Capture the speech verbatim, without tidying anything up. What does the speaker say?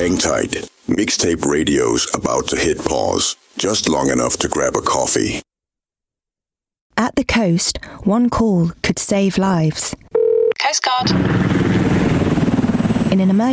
Hang tight. Mixtape radio's about to hit pause, just long enough to grab a coffee. At the coast, one call could save lives. Coast Guard. In an emergency,